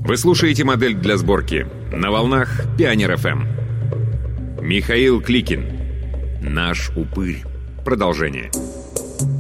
Вы слушаете «Модель для сборки» на волнах Пионер ФМ. Михаил Кликин. Наш упырь. Продолжение.